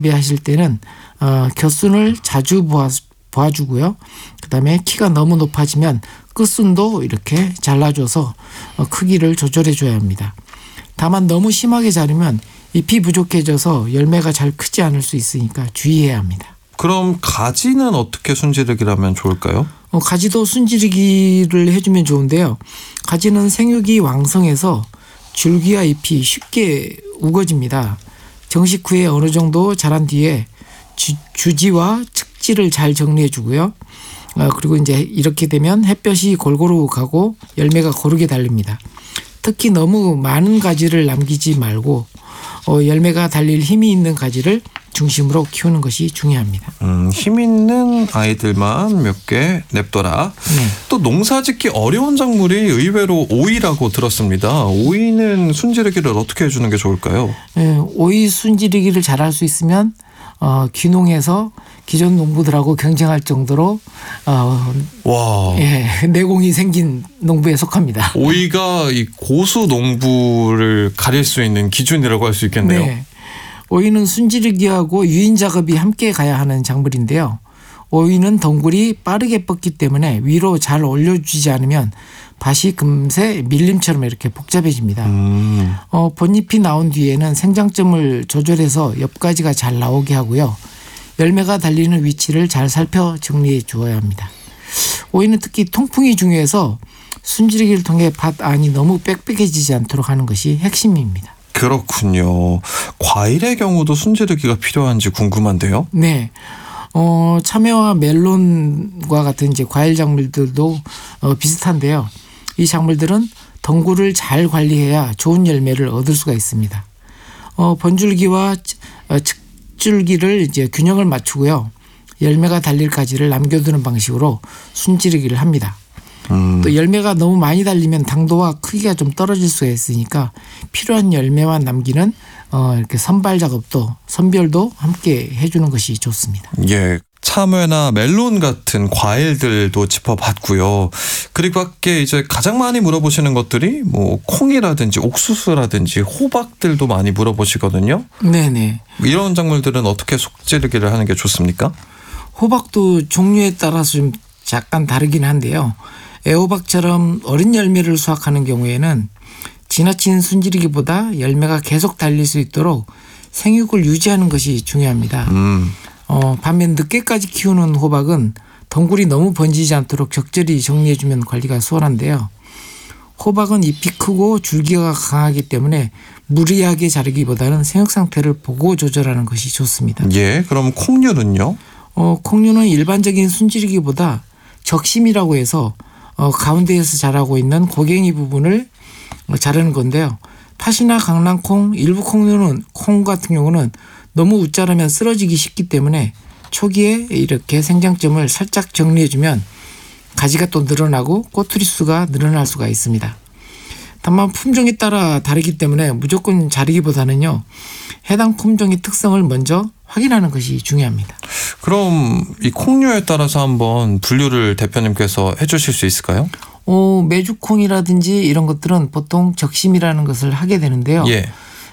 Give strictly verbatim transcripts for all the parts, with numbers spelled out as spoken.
재배하실 때는 어, 곁순을 자주 보아, 보아주고요. 그다음에 키가 너무 높아지면 끝순도 이렇게 잘라줘서 어, 크기를 조절해줘야 합니다. 다만 너무 심하게 자르면 잎이 부족해져서 열매가 잘 크지 않을 수 있으니까 주의해야 합니다. 그럼 가지는 어떻게 순지르기를 하면 좋을까요? 어, 가지도 순지르기를 해주면 좋은데요. 가지는 생육이 왕성해서 줄기와 잎이 쉽게 우거집니다. 정식 후에 어느 정도 자란 뒤에 주, 주지와 측지를 잘 정리해 주고요. 어, 그리고 이제 이렇게 되면 햇볕이 골고루 가고 열매가 고르게 달립니다. 특히 너무 많은 가지를 남기지 말고 어, 열매가 달릴 힘이 있는 가지를 중심으로 키우는 것이 중요합니다. 음, 힘 있는 아이들만 몇 개 냅둬라. 네. 또 농사짓기 어려운 작물이 의외로 오이라고 들었습니다. 오이는 순지르기를 어떻게 해주는 게 좋을까요? 네, 오이 순지르기를 잘할 수 있으면 어, 귀농해서 기존 농부들하고 경쟁할 정도로 어, 와, 예, 내공이 생긴 농부에 속합니다. 오이가 이 고수 농부를 가릴 수 있는 기준이라고 할 수 있겠네요. 네. 오이는 순지르기하고 유인 작업이 함께 가야 하는 작물인데요. 오이는 덩굴이 빠르게 뻗기 때문에 위로 잘 올려주지 않으면 밭이 금세 밀림처럼 이렇게 복잡해집니다. 음. 어, 본잎이 나온 뒤에는 생장점을 조절해서 옆가지가 잘 나오게 하고요. 열매가 달리는 위치를 잘 살펴 정리해 주어야 합니다. 오이는 특히 통풍이 중요해서 순지르기를 통해 밭 안이 너무 빽빽해지지 않도록 하는 것이 핵심입니다. 그렇군요. 과일의 경우도 순지르기가 필요한지 궁금한데요. 네. 어, 참외와 멜론과 같은 이제 과일 작물들도 어, 비슷한데요. 이 작물들은 덩굴을 잘 관리해야 좋은 열매를 얻을 수가 있습니다. 어, 번줄기와 어, 측줄기를 이제 균형을 맞추고요. 열매가 달릴 가지를 남겨두는 방식으로 순지르기를 합니다. 음. 또 열매가 너무 많이 달리면 당도와 크기가 좀 떨어질 수가 있으니까 필요한 열매만 남기는 어, 이렇게 선발 작업도 선별도 함께 해주는 것이 좋습니다. 예. 참외나 멜론 같은 과일들도 짚어봤고요. 그리고 밖에 이제 가장 많이 물어보시는 것들이 뭐 콩이라든지 옥수수라든지 호박들도 많이 물어보시거든요. 네네. 이런 작물들은 어떻게 속지르기를 하는 게 좋습니까? 호박도 종류에 따라서 좀 약간 다르긴 한데요. 애호박처럼 어린 열매를 수확하는 경우에는 지나친 순지르기보다 열매가 계속 달릴 수 있도록 생육을 유지하는 것이 중요합니다. 음. 어, 반면 늦게까지 키우는 호박은 덩굴이 너무 번지지 않도록 적절히 정리해주면 관리가 수월한데요. 호박은 잎이 크고 줄기가 강하기 때문에 무리하게 자르기보다는 생육 상태를 보고 조절하는 것이 좋습니다. 예, 그럼 콩류는요? 어, 콩류는 일반적인 순지르기보다 적심이라고 해서 어, 가운데에서 자라고 있는 고갱이 부분을 자르는 건데요. 팥이나 강낭콩, 일부 콩류는 콩 같은 경우는 너무 웃자르면 쓰러지기 쉽기 때문에 초기에 이렇게 생장점을 살짝 정리해주면 가지가 또 늘어나고 꼬투리 수가 늘어날 수가 있습니다. 다만 품종에 따라 다르기 때문에 무조건 자르기보다는요. 해당 품종의 특성을 먼저 확인하는 것이 중요합니다. 그럼 이 콩류에 따라서 한번 분류를 대표님께서 해주실 수 있을까요? 어, 메주콩이라든지 이런 것들은 보통 적심이라는 것을 하게 되는데요. 예.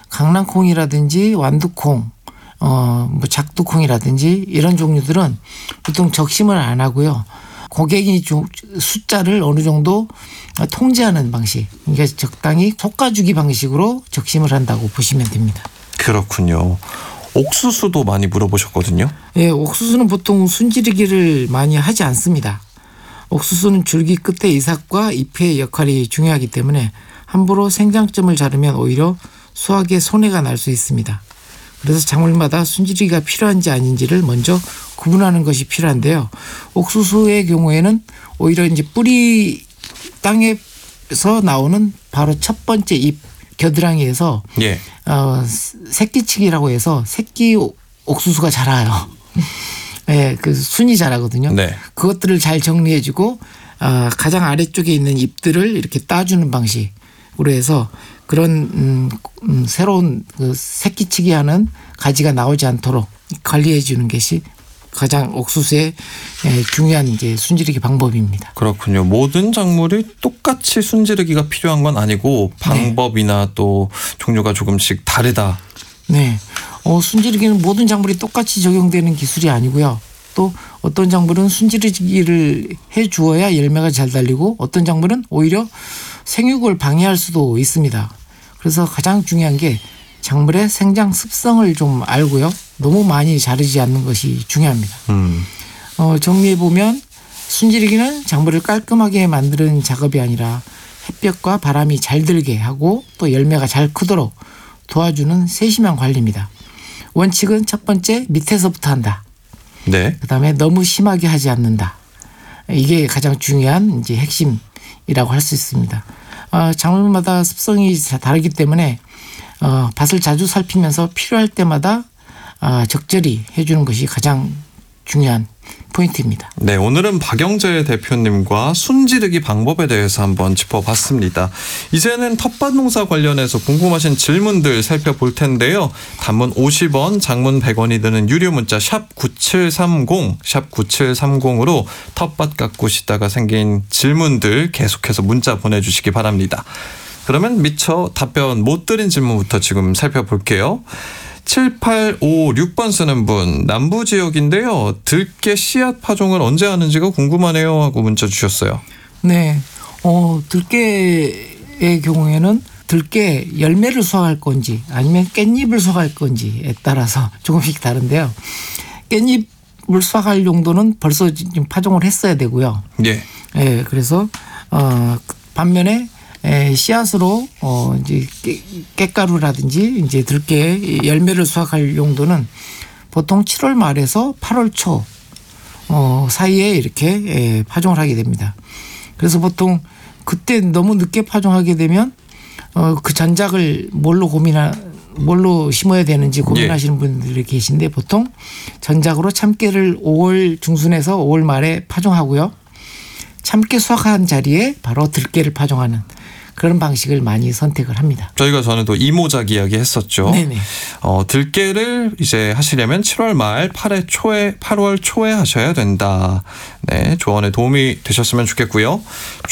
강낭콩이라든지 완두콩, 어, 뭐 작두콩이라든지 이런 종류들은 보통 적심을 안 하고요. 고객이 숫자를 어느 정도 통제하는 방식, 그러니까 적당히 솎아주기 방식으로 적심을 한다고 보시면 됩니다. 그렇군요. 옥수수도 많이 물어보셨거든요. 예, 옥수수는 보통 순지르기를 많이 하지 않습니다. 옥수수는 줄기 끝에 이삭과 잎의 역할이 중요하기 때문에 함부로 생장점을 자르면 오히려 수확에 손해가 날 수 있습니다. 그래서 작물마다 순지르기가 필요한지 아닌지를 먼저 구분하는 것이 필요한데요. 옥수수의 경우에는 오히려 이제 뿌리 땅에서 나오는 바로 첫 번째 잎 겨드랑이에서 예. 어, 새끼치기라고 해서 새끼 옥수수가 자라요. 네, 그 순이 자라거든요. 네. 그것들을 잘 정리해주고 어, 가장 아래쪽에 있는 잎들을 이렇게 따주는 방식으로 해서 그런 음, 음, 새로운 그 새끼치기하는 가지가 나오지 않도록 관리해 주는 것이 가장 옥수수의 중요한 이제 순지르기 방법입니다. 그렇군요. 모든 작물이 똑같이 순지르기가 필요한 건 아니고 방법이나 네. 또 종류가 조금씩 다르다. 네. 어, 순지르기는 모든 작물이 똑같이 적용되는 기술이 아니고요. 또 어떤 작물은 순지르기를 해 주어야 열매가 잘 달리고 어떤 작물은 오히려 생육을 방해할 수도 있습니다. 그래서 가장 중요한 게 작물의 생장 습성을 좀 알고요. 너무 많이 자르지 않는 것이 중요합니다. 음. 어, 정리해 보면 순지르기는 작물을 깔끔하게 만드는 작업이 아니라 햇볕과 바람이 잘 들게 하고 또 열매가 잘 크도록 도와주는 세심한 관리입니다. 원칙은 첫 번째 밑에서부터 한다. 네. 그다음에 너무 심하게 하지 않는다. 이게 가장 중요한 이제 핵심이라고 할 수 있습니다. 어, 작물마다 습성이 다르기 때문에 어, 밭을 자주 살피면서 필요할 때마다 어, 적절히 해주는 것이 가장 중요한 포인트입니다. 네, 오늘은 박영재 대표님과 순지르기 방법에 대해서 한번 짚어봤습니다. 이제는 텃밭 농사 관련해서 궁금하신 질문들 살펴볼 텐데요. 단문 오십 원, 장문 백 원이 드는 유료 문자 샵 구칠삼공, 샵 구칠삼공으로 텃밭 가꾸시다가 생긴 질문들 계속해서 문자 보내주시기 바랍니다. 그러면 미처 답변 못 드린 질문부터 지금 살펴볼게요. 칠팔오육 번 쓰는 분, 남부 지역인데요. 들깨 씨앗 파종을 언제 하는지가 궁금하네요 하고 문자 주셨어요. 네, 어, 들깨의 경우에는 들깨 열매를 수확할 건지 아니면 깻잎을 수확할 건지에 따라서 조금씩 다른데요. 깻잎을 수확할 정도는 벌써 지금 파종을 했어야 되고요. 예. 예, 그래서 어, 반면에 에, 씨앗으로 어 이제 깨, 깻가루라든지 이제 들깨 열매를 수확할 용도는 보통 칠월 말에서 팔월 초 어, 사이에 이렇게 에, 파종을 하게 됩니다. 그래서 보통 그때 너무 늦게 파종하게 되면 어, 그 전작을 뭘로 고민하 뭘로 심어야 되는지 고민하시는 예. 분들이 계신데 보통 전작으로 참깨를 오월 중순에서 오월 말에 파종하고요. 참깨 수확한 자리에 바로 들깨를 파종하는 그런 방식을 많이 선택을 합니다. 저희가 전에도 이모작 이야기 했었죠. 네네. 어, 들깨를 이제 하시려면 칠월 말, 팔월 초에, 팔월 초에 하셔야 된다. 네, 조언에 도움이 되셨으면 좋겠고요.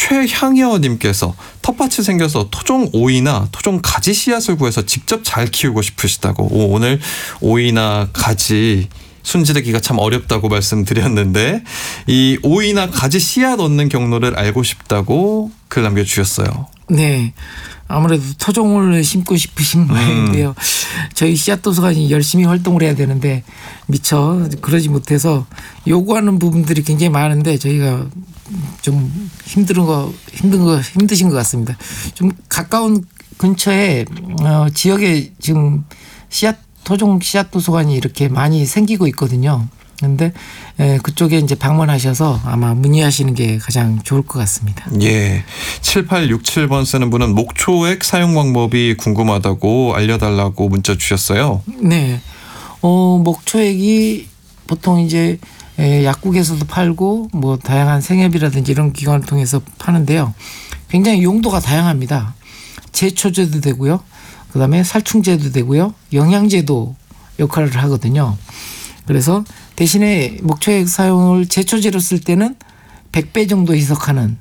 최향여님께서 텃밭이 생겨서 토종 오이나 토종 가지 씨앗을 구해서 직접 잘 키우고 싶으시다고. 오, 오늘 오이나 가지 순지르기가 참 어렵다고 말씀드렸는데 이 오이나 가지 씨앗 얻는 경로를 알고 싶다고 글 남겨주셨어요. 네. 아무래도 토종을 심고 싶으신 모양인데요. 음. 저희 씨앗 도서관이 열심히 활동을 해야 되는데 미처 그러지 못해서 요구하는 부분들이 굉장히 많은데 저희가 좀 힘든 거 힘든 거 힘드신 것 같습니다. 좀 가까운 근처에 어, 지역에 지금 씨앗 토종 씨앗 도서관이 이렇게 많이 생기고 있거든요. 그런데 그쪽에 이제 방문하셔서 아마 문의하시는 게 가장 좋을 것 같습니다. 예. 칠팔육칠 번 쓰는 분은 목초액 사용 방법이 궁금하다고 알려달라고 문자 주셨어요. 네. 어, 목초액이 보통 이제 약국에서도 팔고 뭐 다양한 생협이라든지 이런 기관을 통해서 파는데요. 굉장히 용도가 다양합니다. 제초제도 되고요. 그다음에 살충제도 되고요. 영양제도 역할을 하거든요. 그래서 대신에 목초액 사용을 제초제로 쓸 때는 백 배 정도 희석하는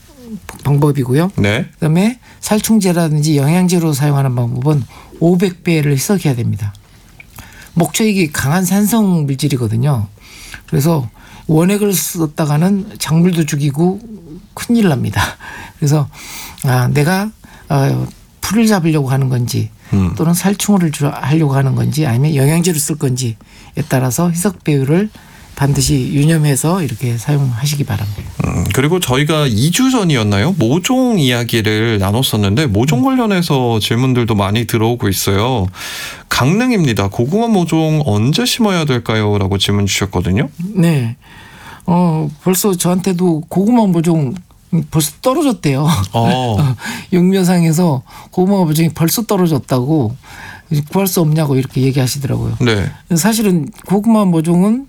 방법이고요. 네. 그다음에 살충제라든지 영양제로 사용하는 방법은 오백 배를 희석해야 됩니다. 목초액이 강한 산성 물질이거든요. 그래서 원액을 썼다가는 작물도 죽이고 큰일 납니다. 그래서 아, 내가 어, 풀을 잡으려고 하는 건지 음. 또는 살충을 하려고 하는 건지 아니면 영양제를 쓸 건지에 따라서 희석 배율을 반드시 유념해서 이렇게 사용하시기 바랍니다. 음, 그리고 저희가 이 주 전이었나요? 모종 이야기를 나눴었는데 모종 관련해서 질문들도 많이 들어오고 있어요. 강릉입니다. 고구마 모종 언제 심어야 될까요? 라고 질문 주셨거든요. 네. 어, 벌써 저한테도 고구마 모종 벌써 떨어졌대요. 어. 용묘상에서 고구마 모종이 벌써 떨어졌다고 구할 수 없냐고 이렇게 얘기하시더라고요. 네. 사실은 고구마 모종은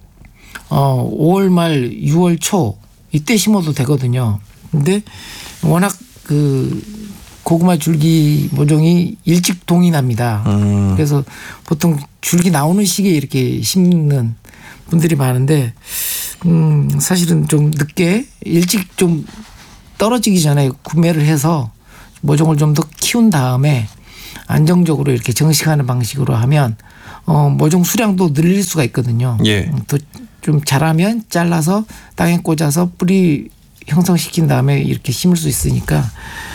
어, 오월 말 유월 초 이때 심어도 되거든요. 근데 워낙 그 고구마 줄기 모종이 일찍 동이 납니다. 음. 그래서 보통 줄기 나오는 시기에 이렇게 심는 분들이 많은데 음, 사실은 좀 늦게 일찍 좀 떨어지기 전에 구매를 해서 모종을 좀 더 키운 다음에 안정적으로 이렇게 정식하는 방식으로 하면 어, 모종 수량도 늘릴 수가 있거든요. 예. 또 좀 잘하면 잘라서 땅에 꽂아서 뿌리 형성시킨 다음에 이렇게 심을 수 있으니까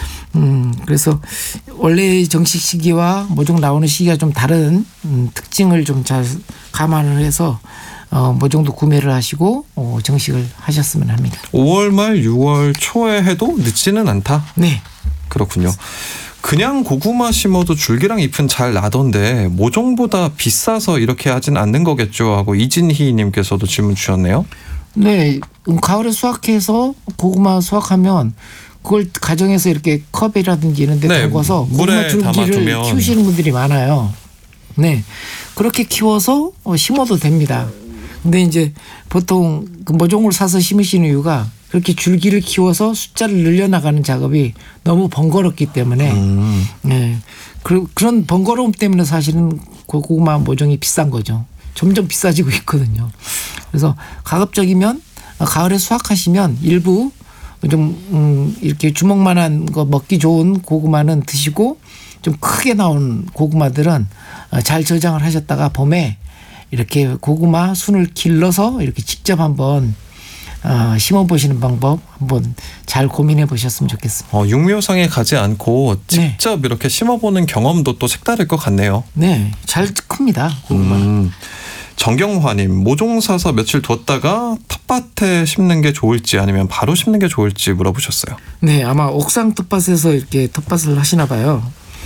음, 그래서 원래 정식 시기와 모종 나오는 시기가 좀 다른 음, 특징을 좀 잘 감안을 해서 어, 모종도 구매를 하시고 어, 정식을 하셨으면 합니다. 오월 말 유월 초에 해도 늦지는 않다. 네. 그렇군요. 그냥 고구마 심어도 줄기랑 잎은 잘 나던데 모종보다 비싸서 이렇게 하진 않는 거겠죠 하고 이진희 님께서도 질문 주셨네요. 네. 음, 가을에 수확해서 고구마 수확하면 그걸 가정에서 이렇게 컵이라든지 이런 데 네, 담궈서 물에 고구마 줄기를 담아두면. 키우시는 분들이 많아요. 네. 그렇게 키워서 어, 심어도 됩니다. 근데 이제 보통 그 모종을 사서 심으시는 이유가 그렇게 줄기를 키워서 숫자를 늘려나가는 작업이 너무 번거롭기 때문에 음. 네. 그, 그런 번거로움 때문에 사실은 고구마 모종이 비싼 거죠. 점점 비싸지고 있거든요. 그래서 가급적이면 가을에 수확하시면 일부 좀 음, 이렇게 주먹만한 거 먹기 좋은 고구마는 드시고 좀 크게 나온 고구마들은 잘 저장을 하셨다가 봄에 이렇게 고구마 순을 길러서 이렇게 직접 한번 어, 심어보시는 방법 한번 잘 고민해 보셨으면 좋겠습니다. 어, 육묘상에 가지 않고 직접 네. 이렇게 심어보는 경험도 또 색다를 것 같네요. 네, 잘 큽니다 고구마. 음, 정경화님 모종 사서 며칠 뒀다가 텃밭에 심는 게 좋을지 아니면 바로 심는 게 좋을지 물어보셨어요. 네, 아마 옥상 텃밭에서 이렇게 텃밭을 하시나 봐요.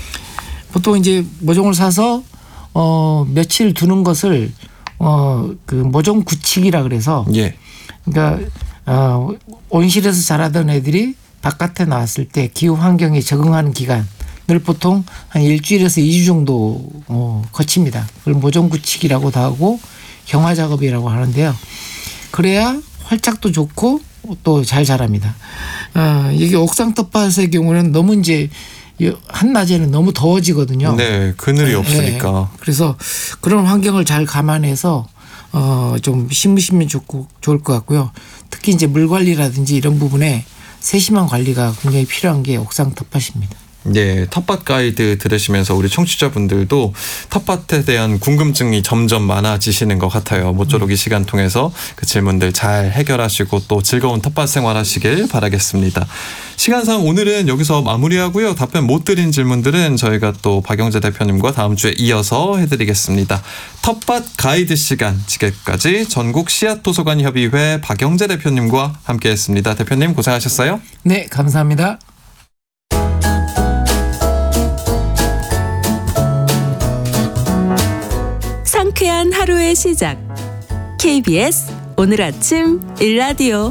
보통 이제 모종을 사서 어, 며칠 두는 것을 어, 그 모종 구치기라 그래서. 예. 그러니까 어, 온실에서 자라던 애들이 바깥에 나왔을 때 기후 환경에 적응하는 기간을 보통 한 일주일에서 이 주 정도 어, 거칩니다. 그걸 모종 구치기라고도 하고 경화 작업이라고 하는데요. 그래야 활착도 좋고 또 잘 자랍니다. 어, 이게 옥상 텃밭의 경우는 너무 이제 한낮에는 너무 더워지거든요. 네, 그늘이 네, 없으니까. 네. 그래서 그런 환경을 잘 감안해서 어, 좀 심으시면 좋고 좋을 것 같고요. 특히 이제 물 관리라든지 이런 부분에 세심한 관리가 굉장히 필요한 게 옥상 텃밭입니다. 네, 텃밭 가이드 들으시면서 우리 청취자분들도 텃밭에 대한 궁금증이 점점 많아지시는 것 같아요. 모쪼록 이 시간 통해서 그 질문들 잘 해결하시고 또 즐거운 텃밭 생활하시길 바라겠습니다. 시간상 오늘은 여기서 마무리하고요. 답변 못 드린 질문들은 저희가 또 박영재 대표님과 다음 주에 이어서 해드리겠습니다. 텃밭 가이드 시간 지금까지 전국 씨앗도서관 협의회 박영재 대표님과 함께했습니다. 대표님 고생하셨어요. 네, 감사합니다. 상쾌한 하루의 시작. 케이비에스 오늘 아침 일라디오.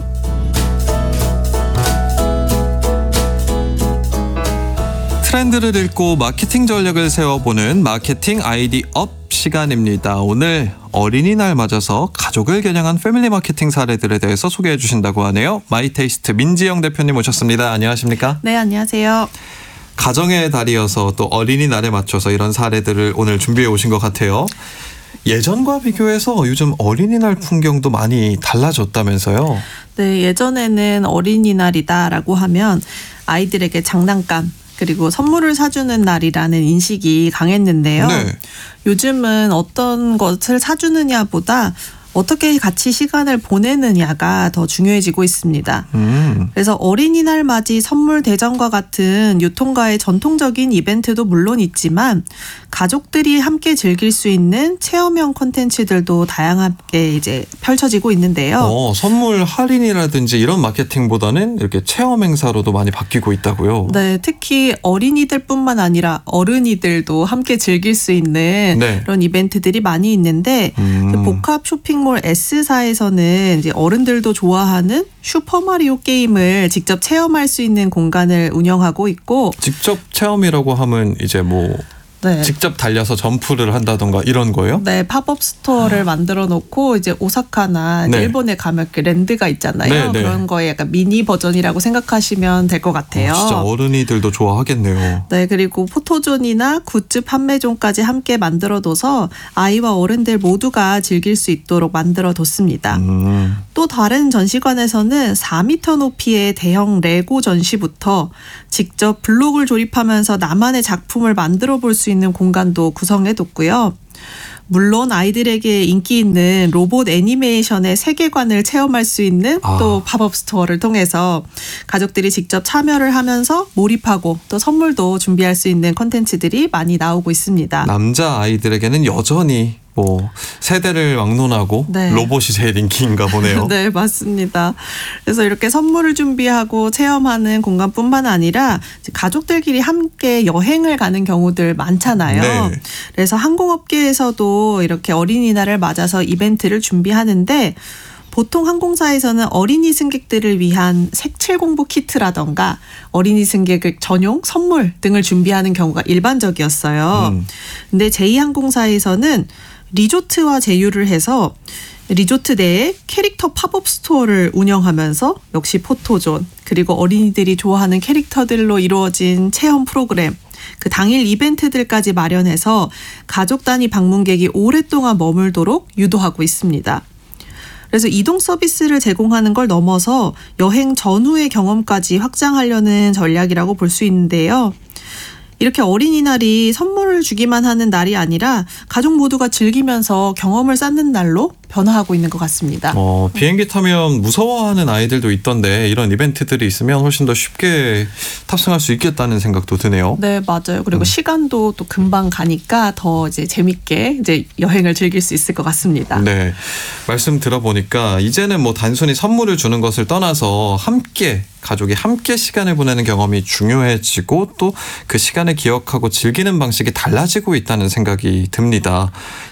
트렌드를 읽고 마케팅 전략을 세워보는 마케팅 아이디 업 시간입니다. 오늘 어린이날 맞아서 가족을 겨냥한 패밀리 마케팅 사례들에 대해서 소개해 주신다고 하네요. 마이테이스트 민지영 대표님 오셨습니다. 안녕하십니까? 네, 안녕하세요. 가정의 달이어서 또 어린이날에 맞춰서 이런 사례들을 오늘 준비해 오신 것 같아요. 예전과 비교해서 요즘 어린이날 풍경도 많이 달라졌다면서요? 네, 예전에는 어린이날이다라고 하면 아이들에게 장난감 그리고 선물을 사주는 날이라는 인식이 강했는데요. 네. 요즘은 어떤 것을 사주느냐보다 어떻게 같이 시간을 보내느냐가 더 중요해지고 있습니다. 음. 그래서 어린이날 맞이 선물 대전과 같은 유통가의 전통적인 이벤트도 물론 있지만 가족들이 함께 즐길 수 있는 체험형 콘텐츠들도 다양하게 이제 펼쳐지고 있는데요. 어, 선물 할인이라든지 이런 마케팅보다는 이렇게 체험 행사로도 많이 바뀌고 있다고요? 네, 특히 어린이들뿐만 아니라 어른이들도 함께 즐길 수 있는 네. 그런 이벤트들이 많이 있는데 음. 복합 쇼핑몰 S사에서는 이제 어른들도 좋아하는 슈퍼마리오 게임을 직접 체험할 수 있는 공간을 운영하고 있고 직접 체험이라고 하면 이제 뭐 네. 직접 달려서 점프를 한다던가 이런 거예요? 네, 팝업 스토어를 만들어 놓고 이제 오사카나 네. 일본에 가면 그 랜드가 있잖아요. 네, 네. 그런 거에 약간 미니 버전이라고 생각하시면 될 것 같아요. 어, 진짜 어른이들도 좋아하겠네요. 네, 그리고 포토존이나 굿즈 판매존까지 함께 만들어둬서 아이와 어른들 모두가 즐길 수 있도록 만들어뒀습니다. 음. 또 다른 전시관에서는 사 미터 높이의 대형 레고 전시부터 직접 블록을 조립하면서 나만의 작품을 만들어 볼 수 있는 공간도 구성해뒀고요. 물론 아이들에게 인기 있는 로봇 애니메이션의 세계관을 체험할 수 있는 아. 또 팝업 스토어를 통해서 가족들이 직접 참여를 하면서 몰입하고 또 선물도 준비할 수 있는 콘텐츠들이 많이 나오고 있습니다. 남자 아이들에게는 여전히 뭐 세대를 막론하고 네. 로봇이 제일 인기인가 보네요. 네, 맞습니다. 그래서 이렇게 선물을 준비하고 체험하는 공간뿐만 아니라 가족들끼리 함께 여행을 가는 경우들 많잖아요. 네. 그래서 항공업계에서도 이렇게 어린이날을 맞아서 이벤트를 준비하는데 보통 항공사에서는 어린이 승객들을 위한 색칠 공부 키트라던가 어린이 승객 전용 선물 등을 준비하는 경우가 일반적이었어요. 음. 근데 제이항공사에서는 리조트와 제휴를 해서 리조트 내에 캐릭터 팝업 스토어를 운영하면서 역시 포토존 그리고 어린이들이 좋아하는 캐릭터들로 이루어진 체험 프로그램 그 당일 이벤트들까지 마련해서 가족 단위 방문객이 오랫동안 머물도록 유도하고 있습니다. 그래서 이동 서비스를 제공하는 걸 넘어서 여행 전후의 경험까지 확장하려는 전략이라고 볼 수 있는데요. 이렇게 어린이날이 선물을 주기만 하는 날이 아니라 가족 모두가 즐기면서 경험을 쌓는 날로 변화하고 있는 것 같습니다. 어, 비행기 타면 무서워하는 아이들도 있던데 이런 이벤트들이 있으면 훨씬 더 쉽게 탑승할 수 있겠다는 생각도 드네요. 네, 맞아요. 그리고 음. 시간도 또 금방 가니까 더 이제 재밌게 이제 여행을 즐길 수 있을 것 같습니다. 네. 말씀 들어보니까 이제는 뭐 단순히 선물을 주는 것을 떠나서 함께 가족이 함께 시간을 보내는 경험이 중요해지고 또 그 시간을 기억하고 즐기는 방식이 달라지고 있다는 생각이 듭니다.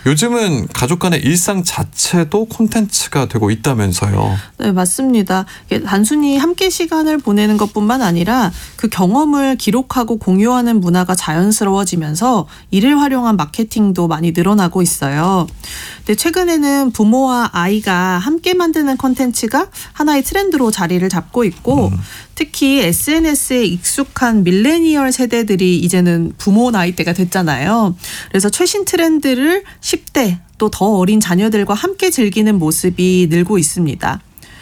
요즘은 가족 간의 일상 자체도 콘텐츠가 되고 있다면서요. 네, 맞습니다. 이게 단순히 함께 시간을 보내는 것뿐만 아니라 그 경험을 기록하고 공유하는 문화가 자연스러워지면서 이를 활용한 마케팅도 많이 늘어나고 있어요. 근데 최근에는 부모와 아이가 함께 만드는 콘텐츠가 하나의 트렌드로 자리를 잡고 있고 음. 특히 에스엔에스에 익숙한 밀레니얼 세대들이 이제는 부모 나이대가 됐잖아요. 그래서 최신 트렌드를 십 대 또 더 어린 자녀들과 함께 즐기는 모습이 늘고 있습니다.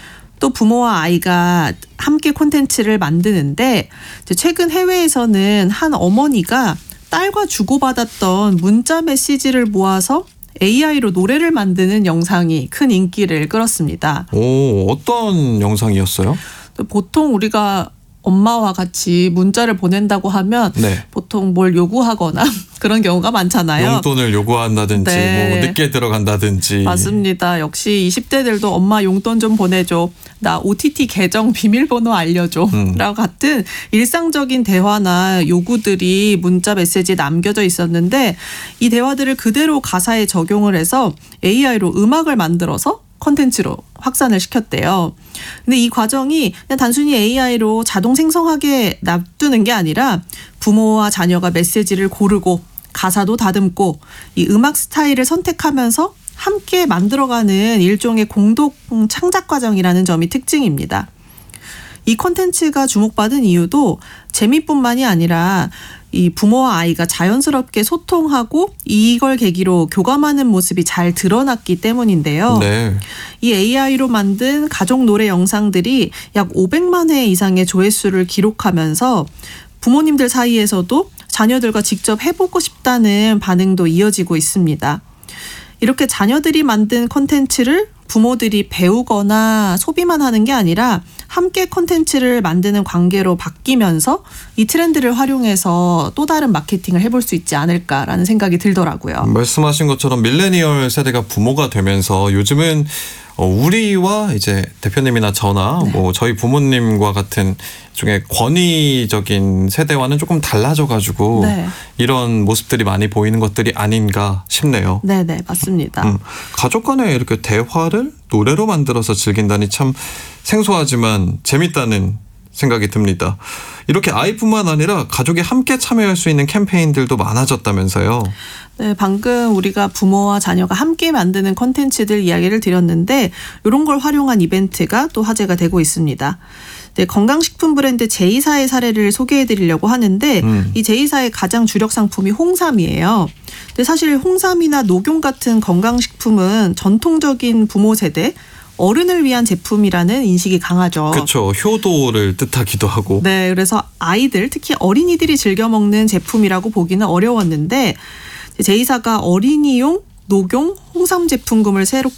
또 부모와 아이가 함께 콘텐츠를 만드는데 최근 해외에서는 한 어머니가 딸과 주고받았던 문자 메시지를 모아서 에이아이로 노래를 만드는 영상이 큰 인기를 끌었습니다. 오, 어떤 영상이었어요? 보통 우리가 엄마와 같이 문자를 보낸다고 하면 네. 보통 뭘 요구하거나 그런 경우가 많잖아요. 용돈을 요구한다든지 네. 뭐 늦게 들어간다든지. 맞습니다. 역시 이십 대들도 엄마 용돈 좀 보내줘. 나 오티티 계정 비밀번호 알려줘. 음. 라고 같은 일상적인 대화나 요구들이 문자 메시지에 남겨져 있었는데 이 대화들을 그대로 가사에 적용을 해서 에이아이로 음악을 만들어서 콘텐츠로 확산을 시켰대요. 근데 이 과정이 그냥 단순히 에이아이로 자동 생성하게 놔두는 게 아니라 부모와 자녀가 메시지를 고르고 가사도 다듬고 이 음악 스타일을 선택하면서 함께 만들어가는 일종의 공동 창작 과정이라는 점이 특징입니다. 이 콘텐츠가 주목받은 이유도 재미뿐만이 아니라 이 부모와 아이가 자연스럽게 소통하고 이걸 계기로 교감하는 모습이 잘 드러났기 때문인데요. 네. 이 에이아이로 만든 가족 노래 영상들이 약 오백만 회 이상의 조회수를 기록하면서 부모님들 사이에서도 자녀들과 직접 해보고 싶다는 반응도 이어지고 있습니다. 이렇게 자녀들이 만든 콘텐츠를 부모들이 배우거나 소비만 하는 게 아니라 함께 콘텐츠를 만드는 관계로 바뀌면서 이 트렌드를 활용해서 또 다른 마케팅을 해볼 수 있지 않을까라는 생각이 들더라고요. 말씀하신 것처럼 밀레니얼 세대가 부모가 되면서 요즘은 우리와 이제 대표님이나 저나 네. 뭐 저희 부모님과 같은 중에 권위적인 세대와는 조금 달라져가지고 네. 이런 모습들이 많이 보이는 것들이 아닌가 싶네요. 네네, 맞습니다. 음, 가족 간에 이렇게 대화를 노래로 만들어서 즐긴다니 참 생소하지만 재밌다는 생각이 듭니다. 이렇게 아이뿐만 아니라 가족이 함께 참여할 수 있는 캠페인들도 많아졌다면서요. 네, 방금 우리가 부모와 자녀가 함께 만드는 콘텐츠들 이야기를 드렸는데 이런 걸 활용한 이벤트가 또 화제가 되고 있습니다. 네, 건강식품 브랜드 제이사의 사례를 소개해드리려고 하는데 음. 이 제이사의 가장 주력 상품이 홍삼이에요. 근데 사실 홍삼이나 녹용 같은 건강식품은 전통적인 부모 세대, 어른을 위한 제품이라는 인식이 강하죠. 그렇죠. 효도를 뜻하기도 하고. 네, 그래서 아이들, 특히 어린이들이 즐겨 먹는 제품이라고 보기는 어려웠는데 제이사가 어린이용 녹용 홍삼 제품군을 새롭게